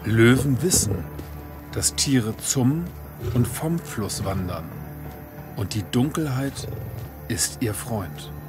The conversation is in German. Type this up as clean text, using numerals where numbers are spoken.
Löwen wissen, dass Tiere zum und vom Fluss wandern, und die Dunkelheit ist ihr Freund.